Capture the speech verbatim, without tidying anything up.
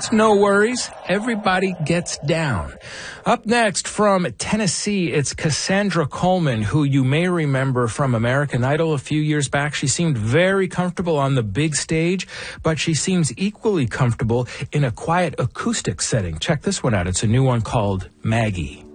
It's no worries. Everybody gets down. Up next from Tennessee, it's Cassandra Coleman, who you may remember from American Idol a few years back. She seemed very comfortable on the big stage, but she seems equally comfortable in a quiet acoustic setting. Check this one out. It's a new one called Maggie.